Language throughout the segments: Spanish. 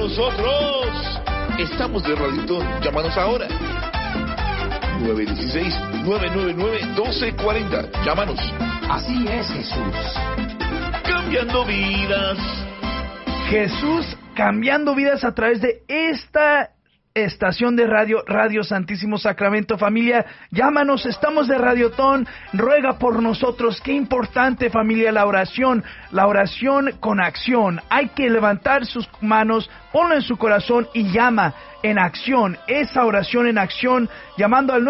nosotros. Estamos de Radiotón. Llámanos ahora. 916-999-1240. Llámanos. Así es, Jesús. Cambiando vidas. Jesús cambiando vidas a través de esta estación de radio, Radio Santísimo Sacramento. Familia, llámanos, estamos de Radiotón, ruega por nosotros. Qué importante, familia, la oración con acción. Hay que levantar sus manos, ponlo en su corazón y llama en acción, esa oración en acción, llamando al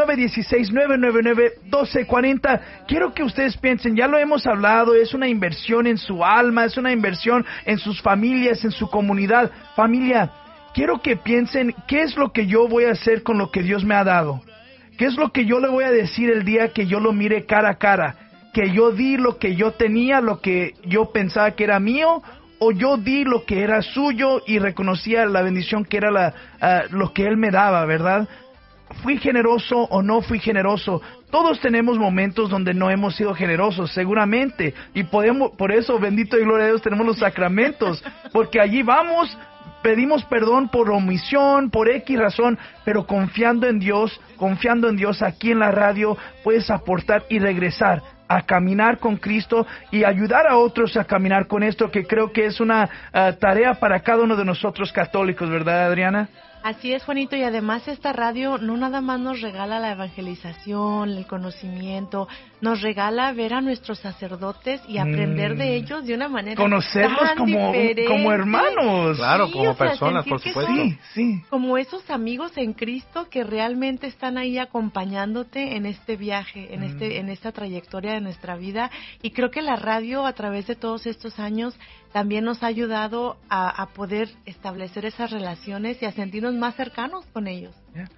916-999-1240. Quiero que ustedes piensen, ya lo hemos hablado, es una inversión en su alma, es una inversión en sus familias, en su comunidad. Familia, quiero que piensen, ¿qué es lo que yo voy a hacer con lo que Dios me ha dado? ¿Qué es lo que yo le voy a decir el día que yo lo mire cara a cara? ¿Que yo di lo que yo tenía, lo que yo pensaba que era mío? ¿O yo di lo que era suyo y reconocía la bendición que era lo que Él me daba, verdad? ¿Fui generoso o no fui generoso? Todos tenemos momentos donde no hemos sido generosos, seguramente. Y por eso, bendito y gloria a Dios, tenemos los sacramentos. Porque allí vamos, pedimos perdón por omisión, por X razón, pero confiando en Dios aquí en la radio, puedes aportar y regresar a caminar con Cristo y ayudar a otros a caminar con esto, que creo que es una tarea para cada uno de nosotros católicos, ¿verdad, Adriana? Así es, Juanito, y además esta radio no nada más nos regala la evangelización, el conocimiento, nos regala ver a nuestros sacerdotes y aprender de ellos de una manera conocerlos tan diferente. como hermanos. Claro, Sí, como personas, por supuesto. Sí. Como esos amigos en Cristo que realmente están ahí acompañándote en este viaje, en esta trayectoria de nuestra vida. Y creo que la radio, a través de todos estos años, también nos ha ayudado a poder establecer esas relaciones y a sentirnos más cercanos con ellos. Yeah.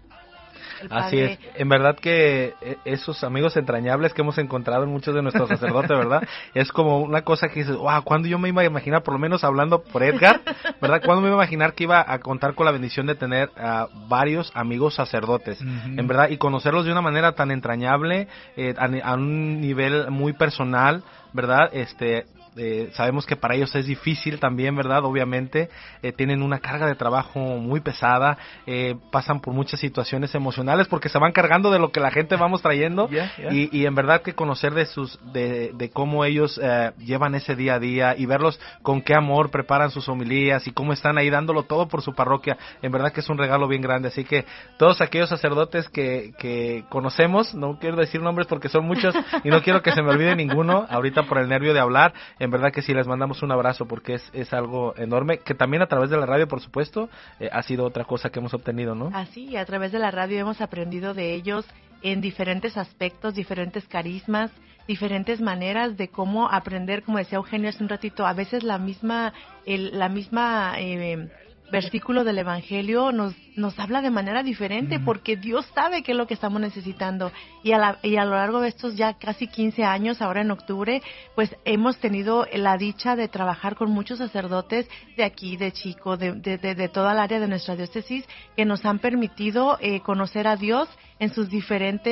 Así es, en verdad que esos amigos entrañables que hemos encontrado en muchos de nuestros sacerdotes, ¿verdad? Es como una cosa que dices, wow, ¿cuándo yo me iba a imaginar, por lo menos hablando por Edgar, ¿verdad? ¿Cuándo me iba a imaginar que iba a contar con la bendición de tener varios amigos sacerdotes? En verdad, y conocerlos de una manera tan entrañable, a un nivel muy personal, ¿verdad? Sabemos que para ellos es difícil también, ¿verdad? Obviamente, tienen una carga de trabajo muy pesada, pasan por muchas situaciones emocionales porque se van cargando de lo que la gente vamos trayendo. Y en verdad que conocer de cómo ellos llevan ese día a día y verlos con qué amor preparan sus homilías y cómo están ahí dándolo todo por su parroquia, en verdad que es un regalo bien grande. Así que todos aquellos sacerdotes que conocemos, no quiero decir nombres porque son muchos y no quiero que se me olvide ninguno ahorita por el nervio de hablar, en verdad que sí les mandamos un abrazo porque es algo enorme, que también a través de la radio, por supuesto, ha sido otra cosa que hemos obtenido, ¿no? Así, a través de la radio hemos aprendido de ellos en diferentes aspectos, diferentes carismas, diferentes maneras de cómo aprender, como decía Eugenio hace un ratito, a veces la misma versículo del Evangelio nos habla de manera diferente porque Dios sabe qué es lo que estamos necesitando y a lo largo de estos ya casi 15 años, ahora en octubre, pues hemos tenido la dicha de trabajar con muchos sacerdotes de aquí, de Chico, de toda el área de nuestra diócesis que nos han permitido conocer a Dios en sus diferentes